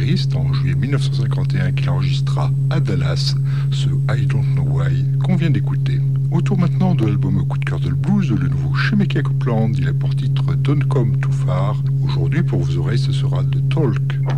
guitariste en juillet 1951 qu'il enregistra à Dallas, ce I Don't Know Why qu'on vient d'écouter. Autour maintenant de l'album Coup de cœur de le blues, le nouveau Shemekia Copeland, il a pour titre Don't Come Too Far. Aujourd'hui pour vos oreilles ce sera The Talk.